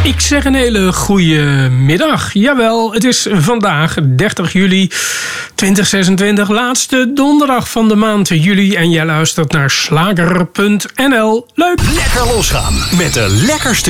Ik zeg een hele goede middag. Jawel, het is vandaag 30 juli 2026, laatste donderdag van de maand juli. En jij luistert naar slager.nl. Leuk! Lekker losgaan met de lekkerste